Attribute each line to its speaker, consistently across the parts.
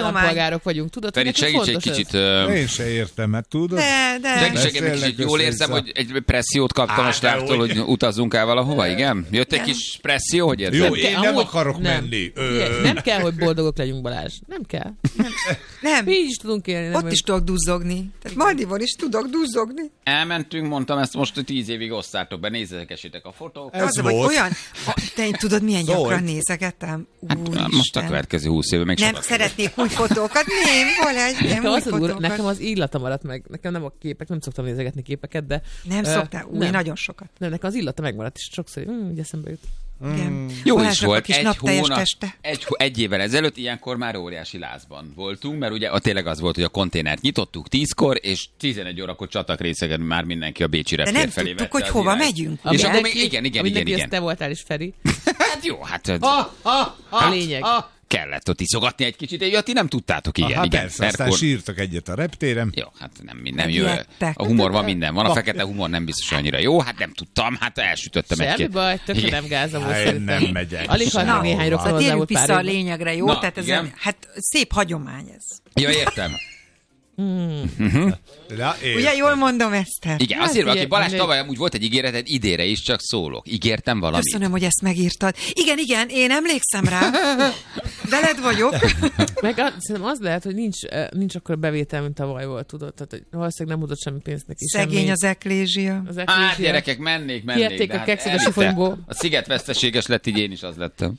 Speaker 1: állampolgárok vagyunk, tudod?
Speaker 2: Feri, segíts egy kicsit.
Speaker 3: Én se értem, mert tudod.
Speaker 2: Segíts egy kicsit. Jól érzem, hogy egy pressziót kaptam a stábtól, hogy utazzunk el valahova, igen? Jött egy kis presszió, hogy érzed?
Speaker 3: Jó, én nem akarok menni.
Speaker 1: Nem kell, hogy boldogok legyünk, Balázs. Nem kell.
Speaker 4: Nem.
Speaker 1: Mi is tudunk élni.
Speaker 4: Ott is tudok duzzogni. Tehát Maldivan is tudok duzzogni.
Speaker 2: Elmentünk, mondtam, ezt most 10 évig osszátok be, nézzegessétek a fotókat.
Speaker 4: Az, hogy olyan... Te tudod, milyen gyakran nézegetem?
Speaker 2: Most a következő 20 évben meg
Speaker 4: nem
Speaker 2: sokat
Speaker 4: szeretnék új fotókat. Nem, Balázs, nem új fotókat.
Speaker 1: Nekem az illata maradt meg. Nekem nem a képek, nem szoktam nézegetni képeket, de...
Speaker 4: Nem szoktál? Új, nagyon sokat.
Speaker 1: Nem, nekem az illata megmaradt, és sokszor így eszembe jut.
Speaker 2: Jó is volt, egy évvel ezelőtt, ilyenkor már óriási lázban voltunk, mert ugye tényleg az volt, hogy a konténert nyitottuk 10-kor, és 11 órakor csatakrészegen már mindenki a bécsi reptér felé.
Speaker 4: De nem tudtuk, hogy hova megyünk.
Speaker 2: És akkor még igen.
Speaker 1: Te voltál is, Feri.
Speaker 2: Hát jó, hát...
Speaker 1: A lényeg.
Speaker 2: Kellett ott iszogatni egy kicsit, ja, ti nem tudtátok, igen.
Speaker 3: Hát
Speaker 2: igen.
Speaker 3: persze, aztán sírtak egyet a reptéren.
Speaker 2: Jó, hát nem jó. A humor van minden. Van a fekete humor, nem biztos annyira jó. Hát nem tudtam, hát elsütöttem egy-két.
Speaker 1: Semmi baj, tökre nem gázom.
Speaker 3: Én nem megyek.
Speaker 1: Alig hallom néhány rokon hozzá
Speaker 4: térjünk
Speaker 1: volt pár
Speaker 4: vissza a
Speaker 1: évben.
Speaker 4: lényegre, jó? Tehát ez hát szép hagyomány ez.
Speaker 2: Ja, értem.
Speaker 4: Ugye jól mondom, Eszter?
Speaker 2: Igen, azt írva, aki Balázs tavaly amúgy volt egy ígéreted, idénre is csak szólok. Ígértem valamit?
Speaker 4: Köszönöm, hogy ezt megírtad. Igen, én emlékszem rá. Veled vagyok.
Speaker 1: Meg szerintem az lehet, hogy nincs akkor bevétel, mint tavaly volt, tudod? Tehát, hogy valószínűleg nem mutat semmi pénzt neki.
Speaker 4: Szegény
Speaker 1: semmi.
Speaker 4: Az eklézsia.
Speaker 2: Hát gyerekek, mennék.
Speaker 1: Kiették a kekszet a sifonyból.
Speaker 2: A sziget veszteséges lett, így én is az lettem.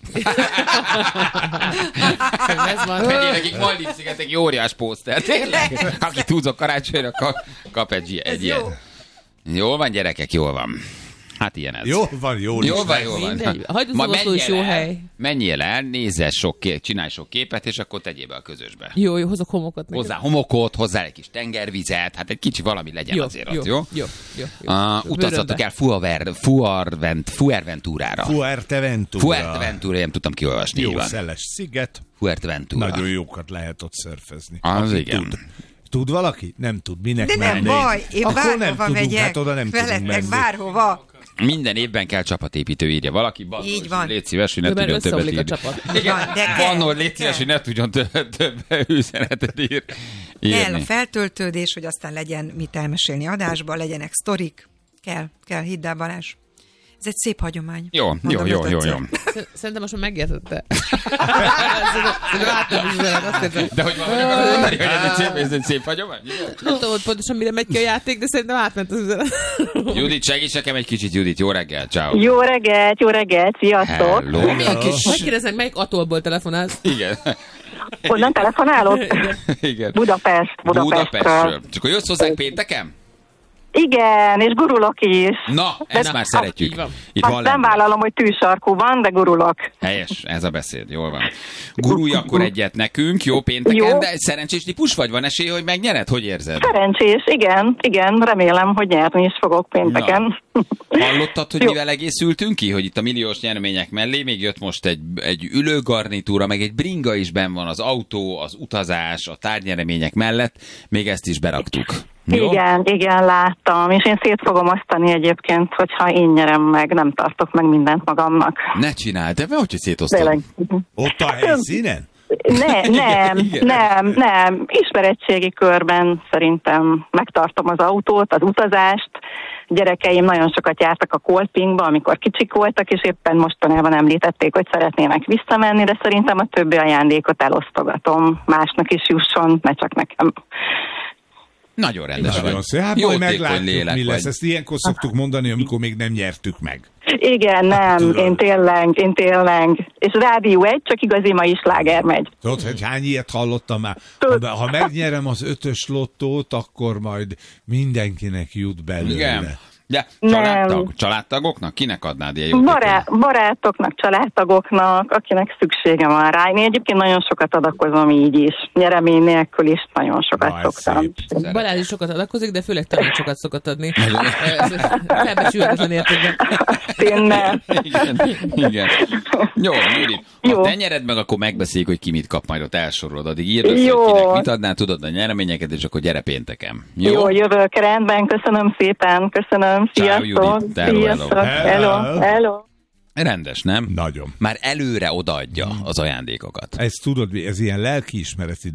Speaker 1: Ez van.
Speaker 2: Nekik Maldiv-sziget egy óriás pószter. Tényleg? Aki tudok karácsonyra, kap egy ilyen. Jól van, gyerekek, jól van. Hát ilyen ez.
Speaker 3: Jól van.
Speaker 1: Hagyd az oroszló is jó hely.
Speaker 2: Menjél el, nézze csinálj sok képet, és akkor tegyél be a közösbe.
Speaker 1: Jó, hozok homokot.
Speaker 2: Hozzá homokot, hozzá egy kis tengervizet, hát egy kicsi valami legyen azért ott, jó?
Speaker 1: Jó.
Speaker 2: Utazzatok el Fuerteventurára. Fuerteventura, nem tudtam kiolvasni.
Speaker 3: Jó szeles sziget.
Speaker 2: Fuerteventura.
Speaker 3: Nagyon jókat lehet ott szörfözni.
Speaker 2: Az igen.
Speaker 3: Tud valaki? Nem tud. Minek
Speaker 4: de nem
Speaker 3: mennék?
Speaker 4: baj, én
Speaker 3: akkor
Speaker 4: bárhova megyek.
Speaker 3: Hát oda nem tudunk menni.
Speaker 4: Bárhova.
Speaker 2: Minden évben kell csapatépítő, írja valaki.
Speaker 4: Így van.
Speaker 2: Légy szíves, hogy ne tudjon többet írni. Van, légy szíves, hogy ne tudjon több üzenetet írni.
Speaker 4: Kell a feltöltődés, hogy aztán legyen mit elmesélni adásban, legyenek sztorik. Kell, hidd el, Balázs. Ez egy szép hagyomány.
Speaker 2: Jó.
Speaker 1: Szerintem most már megértette.
Speaker 2: De hogy van mondani, hogy ez egy szép hagyomány?
Speaker 1: Nem tudom, hogy pontosan mire megy ki a játék, de szerintem átment az üzenet.
Speaker 2: Judit, segíts nekem egy kicsit, Judit. Jó reggel, ciao.
Speaker 5: Jó reggelt, sziasztok.
Speaker 2: Hello.
Speaker 1: Megkérdeznek, melyik atollból telefonálsz?
Speaker 2: Igen.
Speaker 5: Honnan telefonálok?
Speaker 2: Igen.
Speaker 5: Budapestről.
Speaker 2: Csak hogy jössz hozzánk pénteken?
Speaker 5: Igen, és gurulok is.
Speaker 2: Na, ezt már szeretjük. Itt van
Speaker 5: nem vállalom, hogy tűzsarkú van, de gurulok.
Speaker 2: Helyes, ez a beszéd, jól van. Gurulj akkor egyet nekünk, jó pénteken, jó. De egy szerencsés típus vagy? Van esély, hogy megnyered? Hogy érzed?
Speaker 5: Szerencsés, igen, remélem, hogy nyerni is fogok pénteken.
Speaker 2: Hallottad, hogy mivel egészültünk ki? Hogy itt a milliós nyeremények mellé még jött most egy ülőgarnitúra, meg egy bringa is benn van, az autó, az utazás, a tárgynyeremények mellett, még ezt is beraktuk. Jó?
Speaker 5: Igen, láttam, és én szét fogom osztani egyébként, hogyha én nyerem meg, nem tartok meg mindent magamnak.
Speaker 2: Ne csináld, de hogy szétosztod?
Speaker 3: Ott a helyszínen?
Speaker 5: Nem. Ismeretségi körben szerintem megtartom az autót, az utazást. Gyerekeim nagyon sokat jártak a Kolpingba, amikor kicsik voltak, és éppen mostanában említették, hogy szeretnének visszamenni, de szerintem a többi ajándékot elosztogatom. Másnak is jusson, ne csak nekem.
Speaker 2: Nagyon rendes vagy.
Speaker 3: Hát majd meglátjuk, mi lesz. Ezt ilyenkor szoktuk mondani, amikor még nem nyertük meg.
Speaker 5: Igen, nem, én tényleg. És Rádió 1, csak igazi mai sláger megy.
Speaker 3: Tudod, hogy hány ilyet hallottam már? Ha megnyerem az 5-ös lottót, akkor majd mindenkinek jut belőle.
Speaker 2: Igen. De családtagoknak? Kinek adnád ilyen jó
Speaker 5: barátoknak, családtagoknak, akinek szüksége van rá. Én egyébként nagyon sokat adakozom így is. Nyeremény nélkül is nagyon sokat szoktam.
Speaker 1: Balázs is sokat adakozik, de főleg tanácsokat szokott adni. Felbecsülhetetlen értékben.
Speaker 5: Tényleg.
Speaker 2: Igen. Jó, Judit. Ha te nyered meg, akkor megbeszéljük, hogy ki mit kap, majd ott elsorolod. Addig írd össze, hogy kinek mit adnál, tudod a nyereményeket, és akkor gyere pénteken.
Speaker 5: Jó, jövök, rendben, köszönöm szépen, köszönöm. Sziasztok! Hello.
Speaker 2: Rendes, nem?
Speaker 3: Nagyon.
Speaker 2: Már előre odaadja az ajándékokat.
Speaker 3: Ez tudod, ez ilyen lelkiismereti